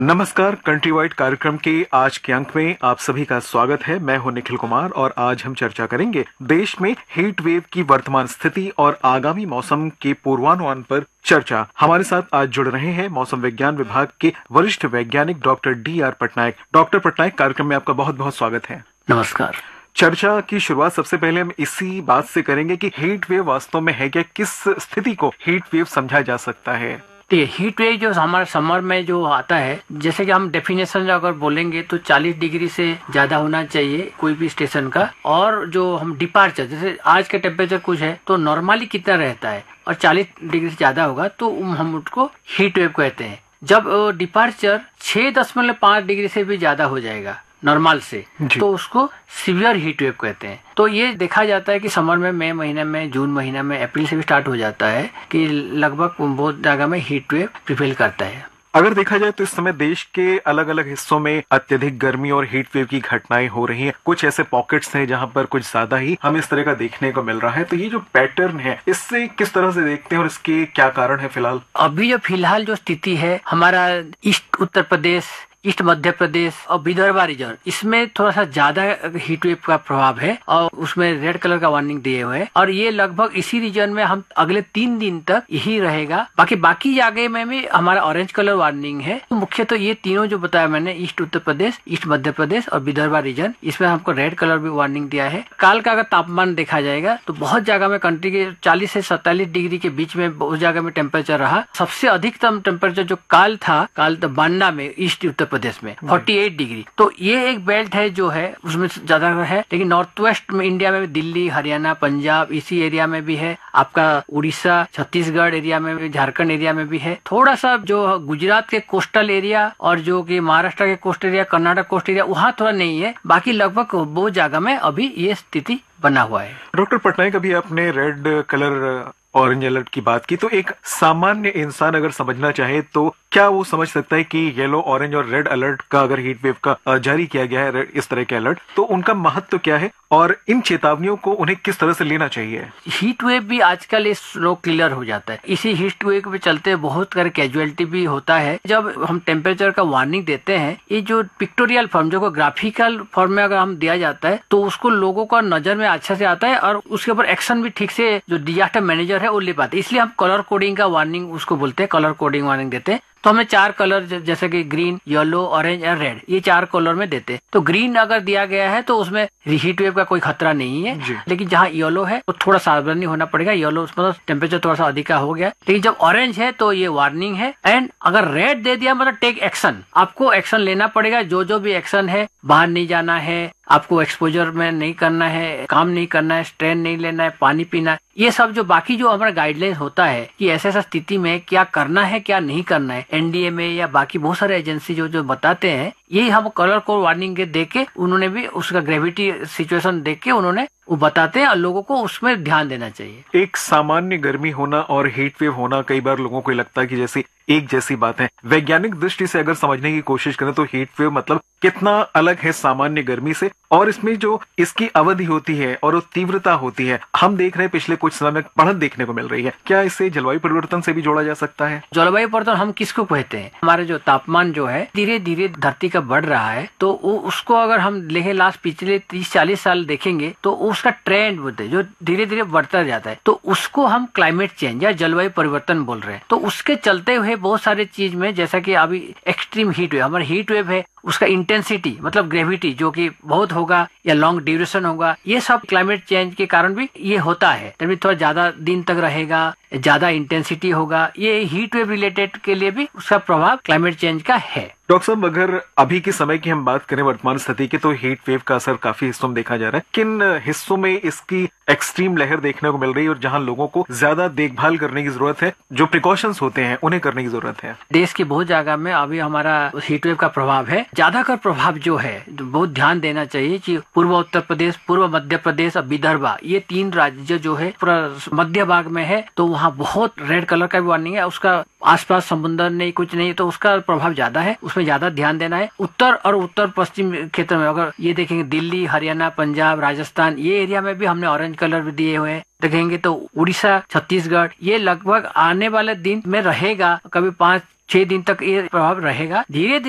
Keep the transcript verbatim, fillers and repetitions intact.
नमस्कार, country wide कार्यक्रम के आज के अंक में आप सभी का स्वागत है। मैं हूं निखिल कुमार और आज हम चर्चा करेंगे देश में हीट वेव की वर्तमान स्थिति और आगामी मौसम के पूर्वानुमान पर चर्चा। हमारे साथ आज जुड़ रहे हैं मौसम विज्ञान विभाग के वरिष्ठ वैज्ञानिक doctor D R Patnaik. Doctor Patnaik, कार्यक्रम में आपका बहुत बहुत स्वागत है। नमस्कार। चर्चा की शुरुआत सबसे पहले हम इसी बात से करेंगे कि हीट वेव वास्तव में है क्या, किस स्थिति को हीट वेव समझा जा सकता है। देखिए, हीट वेव जो हमारे समर में जो आता है, जैसे कि हम डेफिनेशन अगर बोलेंगे तो चालीस डिग्री से ज्यादा होना चाहिए कोई भी स्टेशन का। और जो हम डिपार्चर, जैसे आज का टेम्परेचर कुछ है तो नॉर्मली कितना रहता है और चालीस डिग्री से ज्यादा होगा तो हम उसको हीट वेव कहते हैं। जब डिपार्चर छह दशमलव पाँच डिग्री से भी ज्यादा हो जाएगा नॉर्मल से तो उसको सीवियर हीट वेव कहते हैं। तो ये देखा जाता है कि समर में मई महीने में, जून महीने में, अप्रैल से भी स्टार्ट हो जाता है कि लगभग बहुत जगह में हीट वेव प्रिवेल करता है। अगर देखा जाए तो इस समय देश के अलग अलग हिस्सों में अत्यधिक गर्मी और हीट वेव की घटनाएं हो रही हैं। कुछ ऐसे पॉकेट्स हैं जहां पर कुछ ज्यादा ही हमें इस तरह का देखने को मिल रहा है। तो ये जो पैटर्न है, इससे किस तरह से देखते हैं और इसके क्या कारण है फिलहाल? अभी जो फिलहाल जो स्थिति है, हमारा ईस्ट उत्तर प्रदेश, ईस्ट मध्य प्रदेश और विदर्भा रीजन, इसमें थोड़ा सा ज्यादा हीट वेव का प्रभाव है और उसमें रेड कलर का वार्निंग दिए हुए हैं। और ये लगभग इसी रीजन में हम अगले तीन दिन तक यही रहेगा। बाकी बाकी जगह में भी हमारा ऑरेंज कलर वार्निंग है। तो मुख्य तो ये तीनों जो बताया मैंने, ईस्ट उत्तर प्रदेश, ईस्ट मध्य प्रदेश और विदर्भा रीजन, इसमें हमको रेड कलर भी वार्निंग दिया है। काल का अगर तापमान देखा जाएगा तो बहुत जगह में कंट्री के चालीस से सैंतालीस डिग्री के बीच में उस जगह में टेम्परेचर रहा। सबसे अधिकतम टेम्परेचर जो काल था, काल तो बांडा में, ईस्ट उत्तर प्रदेश में अड़तालीस डिग्री। तो ये एक बेल्ट है जो है उसमें ज्यादा है। लेकिन नॉर्थ वेस्ट में इंडिया में दिल्ली, हरियाणा, पंजाब, इसी एरिया में भी है। आपका उड़ीसा, छत्तीसगढ़ एरिया में भी, झारखंड एरिया में भी है। थोड़ा सा जो गुजरात के कोस्टल एरिया और जो कि महाराष्ट्र के coast area, Karnataka coast area, वहाँ थोड़ा नहीं है। बाकी लगभग बहुत जगह में अभी ये स्थिति बना हुआ है। डॉक्टर पटनायक, अभी आपने रेड कलर, ऑरेंज अलर्ट की बात की, तो एक सामान्य इंसान अगर समझना चाहे तो क्या वो समझ सकता है कि येलो, ऑरेंज और रेड अलर्ट का अगर हीट वेव का जारी किया गया है, इस तरह के अलर्ट, तो उनका महत्व क्या है और इन चेतावनियों को उन्हें किस तरह से लेना चाहिए? हीट वेव भी आजकल ये स्लो क्लियर हो जाता है। इसी हीट वेव पे चलते बहुत कर कैजुअलिटी भी होता है। जब हम टेम्परेचर का वार्निंग देते हैं, ये जो पिक्टोरियल फॉर्म, जो ग्राफिकल फॉर्म में अगर हम दिया जाता है तो उसको लोगों का नजर में अच्छा से आता है और उसके ऊपर एक्शन भी ठीक से जो डिजास्टर मैनेजर है वो ले पाते। इसलिए हम कलर कोडिंग का वार्निंग उसको बोलते हैं, कलर कोडिंग वार्निंग देते हैं। तो हमें चार कलर जैसे कि ग्रीन, येलो, ऑरेंज और रेड, ये चार कलर में देते हैं। तो ग्रीन अगर दिया गया है तो उसमें हीट वेव का कोई खतरा नहीं है। लेकिन जहाँ येलो है तो थोड़ा सावधानी होना पड़ेगा। येलो मतलब टेम्परेचर थोड़ा सा अधिक हो गया। लेकिन जब ऑरेंज है तो ये वार्निंग है। एंड अगर रेड दे दिया मतलब टेक एक्शन, आपको एक्शन लेना पड़ेगा। जो जो भी एक्शन है, बाहर नहीं जाना है, आपको एक्सपोजर में नहीं करना है, काम नहीं करना है, स्ट्रेन नहीं लेना है, पानी पीना है, ये सब जो बाकी जो हमारा गाइडलाइंस होता है कि ऐसा ऐसा स्थिति में क्या करना है, क्या नहीं करना है, एनडीए में या बाकी बहुत सारे एजेंसी जो जो बताते हैं, यही हम कलर को वार्निंग के देख के उन्होंने भी उसका ग्रेविटी सिचुएशन देख के उन्होंने वो बताते हैं और लोगों को उसमें ध्यान देना चाहिए। एक सामान्य गर्मी होना और हीट वेव होना कई बार लोगों को लगता है कि जैसे एक जैसी बात है। वैज्ञानिक दृष्टि से अगर समझने की कोशिश करें तो हीट वेव मतलब कितना अलग है सामान्य गर्मी से, और इसमें जो इसकी अवधि होती है और तीव्रता होती है, हम देख रहे हैं पिछले कुछ समय में बढ़त देखने को मिल रही है। क्या इसे जलवायु परिवर्तन से भी जोड़ा जा सकता है? जलवायु परिवर्तन हम किसको कहते हैं? हमारे जो तापमान जो है धीरे धीरे धरती का बढ़ रहा है, तो वो उसको अगर हम लेके लास्ट पिछले तीस चालीस साल देखेंगे तो उसका ट्रेंड बोलते हैं जो धीरे धीरे बढ़ता जाता है, तो उसको हम क्लाइमेट चेंज या जलवायु परिवर्तन बोल रहे हैं। तो उसके चलते हुए बहुत सारे चीज में, जैसा कि अभी एक्सट्रीम हीट वेव, हमारा हीट वेव है, उसका इंटेंसिटी मतलब ग्रेविटी जो कि बहुत होगा या लॉन्ग ड्यूरेशन होगा, ये सब क्लाइमेट चेंज के कारण भी ये होता है। तभी थोड़ा ज्यादा दिन तक रहेगा, ज्यादा इंटेंसिटी होगा, ये हीट वेव रिलेटेड के लिए भी उसका प्रभाव क्लाइमेट चेंज का है। डॉक्टर साहब, अगर अभी के समय की हम बात करें वर्तमान स्थिति की, तो हीट वेव का असर काफी हिस्सों में देखा जा रहा है। किन हिस्सों में इसकी एक्सट्रीम लहर देखने को मिल रही है और जहां लोगों को ज्यादा देखभाल करने की जरूरत है, जो प्रिकॉशंस होते हैं उन्हें करने की जरूरत है? देश की बहुत जगह में अभी हमारा हीट वेव का प्रभाव है। ज्यादातर प्रभाव जो है बहुत ध्यान देना चाहिए कि पूर्व उत्तर प्रदेश, पूर्व मध्य प्रदेश और विदर्भा, ये तीन राज्य जो है पूरा मध्य भाग में है, तो वहाँ बहुत रेड कलर का भी वार्निंग है। उसका आसपास समुद्र नहीं, कुछ नहीं, तो उसका प्रभाव ज्यादा है, उसमें ज्यादा ध्यान देना है। उत्तर और उत्तर पश्चिम क्षेत्र में अगर ये देखेंगे, दिल्ली, हरियाणा, पंजाब, राजस्थान, ये एरिया में भी हमने ऑरेंज कलर भी दिए हुए हैं। देखेंगे तो उड़ीसा, छत्तीसगढ़, ये लगभग आने वाले दिन में रहेगा, कभी पाँच छह दिन तक ये प्रभाव रहेगा। धीरे धीरे